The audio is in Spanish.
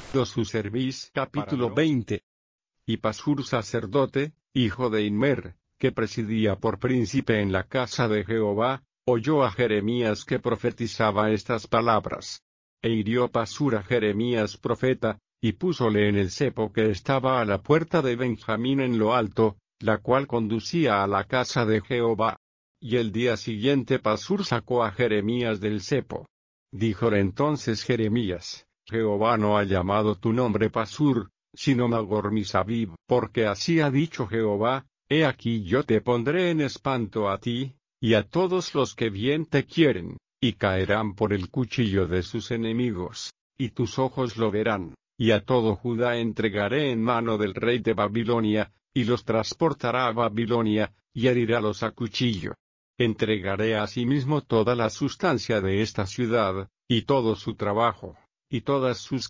su cerviz. Capítulo 20. Y Pasur sacerdote, hijo de Immer, que presidía por príncipe en la casa de Jehová, oyó a Jeremías que profetizaba estas palabras. E hirió Pasur a Jeremías profeta, y púsole en el cepo que estaba a la puerta de Benjamín en lo alto, la cual conducía a la casa de Jehová. Y el día siguiente Pasur sacó a Jeremías del cepo. Díjole entonces Jeremías: Jehová no ha llamado tu nombre Pasur, sino Magor-Misabib, porque así ha dicho Jehová: he aquí yo te pondré en espanto a ti, y a todos los que bien te quieren, y caerán por el cuchillo de sus enemigos, y tus ojos lo verán, y a todo Judá entregaré en mano del rey de Babilonia, y los transportará a Babilonia, y herirálos a cuchillo. Entregaré asimismo toda la sustancia de esta ciudad, y todo su trabajo, y todas sus